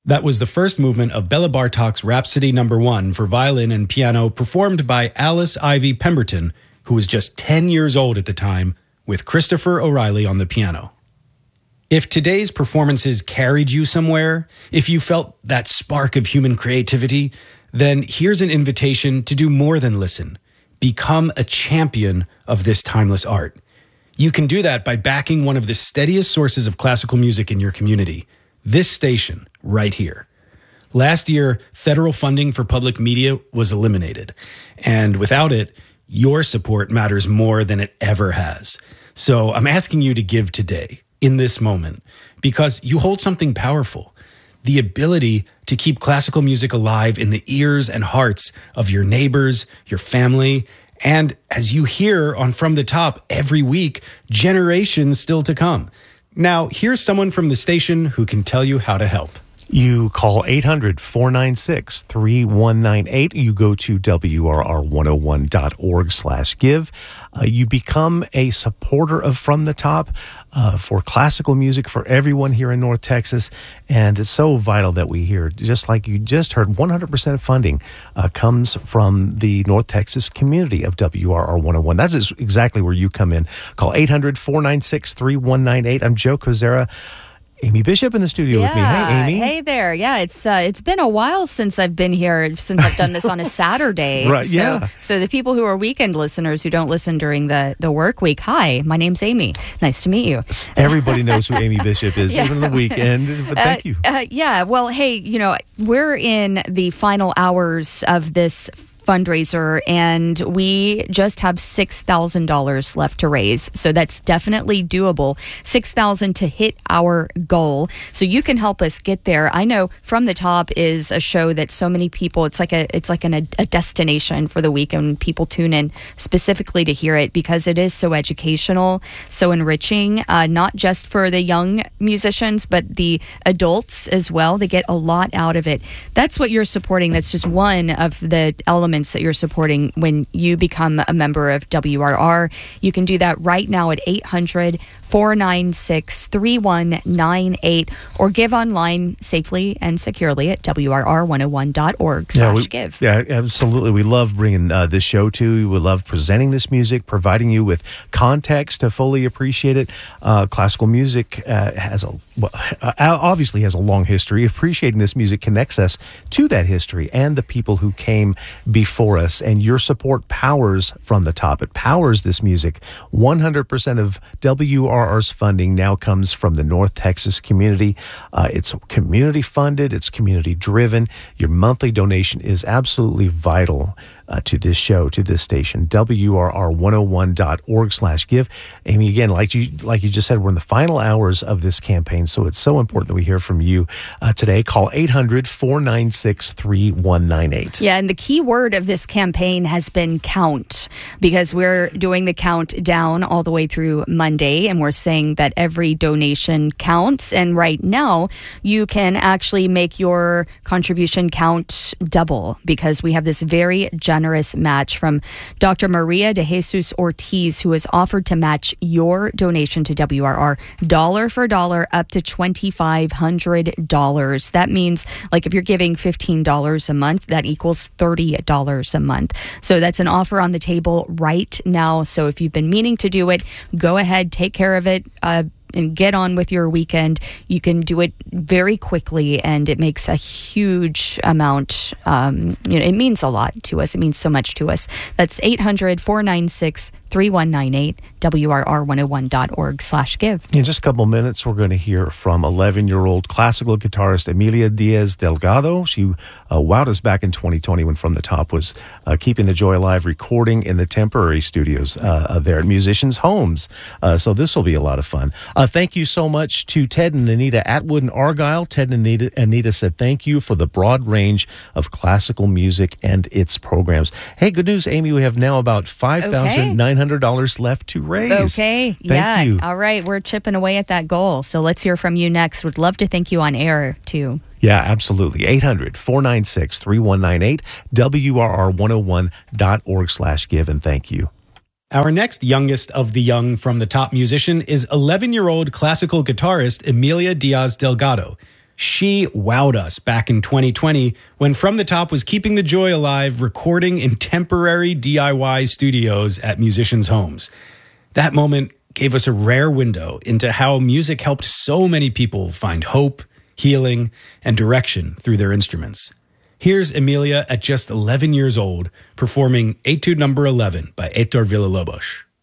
That was the first movement of Bela Bartok's Rhapsody No. 1 for violin and piano, performed by Alice Ivy Pemberton, who was just 10 years old at the time, with Christopher O'Reilly on the piano. If today's performances carried you somewhere, if you felt that spark of human creativity, then here's an invitation to do more than listen. Become a champion of this timeless art. You can do that by backing one of the steadiest sources of classical music in your community, this station right here. Last year, federal funding for public media was eliminated, and without it, your support matters more than it ever has. So I'm asking you to give today, in this moment, because you hold something powerful, the ability to keep classical music alive in the ears and hearts of your neighbors, your family, and as you hear on From the Top every week, generations still to come. Now, here's someone from the station who can tell you how to help. You call 800-496-3198. You go to WRR101.org/give. You become a supporter of From the Top for classical music for everyone here in North Texas. And it's so vital that we hear, just like you just heard, 100% of funding comes from the North Texas community of WRR 101. That is exactly where you come in. Call 800-496-3198. I'm Joe Kozera. Amy Bishop in the studio with me. Hey, Amy. Hey there. Yeah, it's been a while since I've been here, since I've done this on a Saturday. Right, yeah. So the people who are weekend listeners who don't listen during the work week, hi, my name's Amy. Nice to meet you. Everybody knows who Amy Bishop is, even the weekend. But thank you. Yeah, well, hey, we're in the final hours of this fundraiser, and we just have $6,000 left to raise. So that's definitely doable. $6,000 to hit our goal. So you can help us get there. I know From the Top is a show that so many people, it's like a destination for the week, and people tune in specifically to hear it because it is so educational, so enriching, not just for the young musicians, but the adults as well. They get a lot out of it. That's what you're supporting. That's just one of the elements that you're supporting when you become a member of WRR. You can do that right now at 800-496-3198 or give online safely and securely at WRR101.org/give. Yeah, absolutely. We love bringing this show to you. We love presenting this music, providing you with context to fully appreciate it. Classical music obviously has a long history. Appreciating this music connects us to that history and the people who came before us. And your support powers From the Top. It powers this music. 100% of WRR's funding now comes from the North Texas community. It's community funded. It's community driven. Your monthly donation is absolutely vital to this show, to this station. WRR101.org/give. Amy, again, like you just said, we're in the final hours of this campaign, so it's so important that we hear from you today. Call 800-496-3198. Yeah, and the key word of this campaign has been count, because we're doing the countdown all the way through Monday, and we're saying that every donation counts. And right now, you can actually make your contribution count double, because we have this very generous match from Dr. Maria de Jesus Ortiz, who has offered to match your donation to WRR dollar for dollar up to $2,500. That means, like, if you're giving $15 a month, that equals $30 a month. So that's an offer on the table right now. So if you've been meaning to do it, go ahead, take care of it, and get on with your weekend. You can do it very quickly, and it makes a huge amount. It means a lot to us. It means so much to us. That's 800-496-3198, WRR101.org/give. In just a couple minutes, we're going to hear from 11-year-old classical guitarist Emilia Diaz Delgado. She wowed us back in 2020 when From the Top was keeping the joy alive, recording in the temporary studios there at musicians' homes. So this will be a lot of fun. Thank you so much to Ted and Anita Atwood and Argyle. Ted and Anita said thank you for the broad range of classical music and its programs. Hey, good news, Amy. We have now about $5,900 left to raise. Okay. Thank you. All right. We're chipping away at that goal. So let's hear from you next. Would love to thank you on air, too. Yeah, absolutely. 800-496-3198, WRR101.org/give, and thank you. Our next youngest of the young From the Top musician is 11-year-old classical guitarist Emilia Diaz Delgado. She wowed us back in 2020 when From the Top was keeping the joy alive, recording in temporary DIY studios at musicians' homes. That moment gave us a rare window into how music helped so many people find hope, healing, and direction through their instruments. Here's Emilia at just 11 years old performing Etude Number 11 by Héctor Villa-Lobos.